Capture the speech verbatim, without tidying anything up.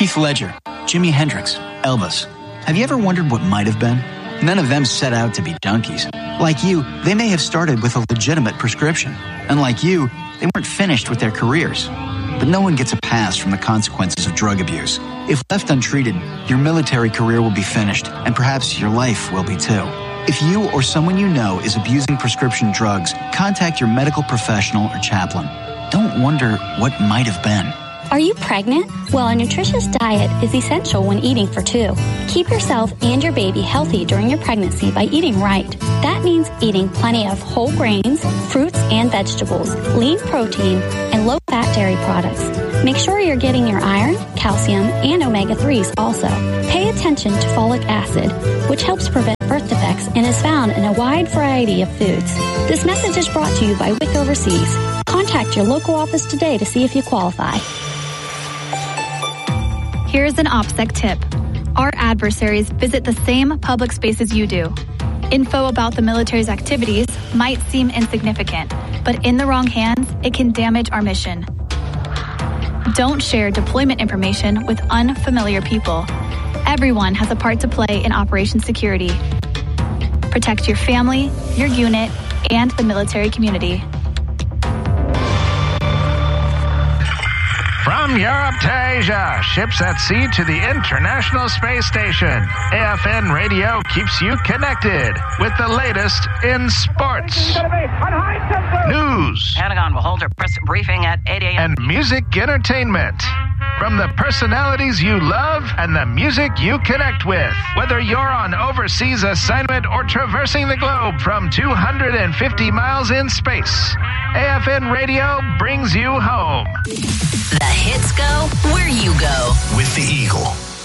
Heath Ledger, Jimi Hendrix, Elvis. Have you ever wondered what might have been? None of them set out to be donkeys. Like you, they may have started with a legitimate prescription. And like you, they weren't finished with their careers. But no one gets a pass from the consequences of drug abuse. If left untreated, your military career will be finished, and perhaps your life will be too. If you or someone you know is abusing prescription drugs, contact your medical professional or chaplain. Don't wonder what might have been. Are you pregnant? Well, a nutritious diet is essential when eating for two. Keep yourself and your baby healthy during your pregnancy by eating right. That means eating plenty of whole grains, fruits and vegetables, lean protein, and low-fat dairy products. Make sure you're getting your iron, calcium, and omega threes also. Pay attention to folic acid, which helps prevent birth defects and is found in a wide variety of foods. This message is brought to you by WIC Overseas. Contact your local office today to see if you qualify. Here's an OPSEC tip. Our adversaries visit the same public spaces you do. Info about the military's activities might seem insignificant, but in the wrong hands, it can damage our mission. Don't share deployment information with unfamiliar people. Everyone has a part to play in Operation Security. Protect your family, your unit, and the military community. From Europe to Asia, ships at sea to the International Space Station, A F N Radio keeps you connected with the latest in sports, news, Pentagon will hold a press briefing at eight a.m. and music entertainment. From the personalities you love and the music you connect with. Whether you're on overseas assignment or traversing the globe from two hundred fifty miles in space, A F N Radio brings you home. The hits go where you go. With the Eagle.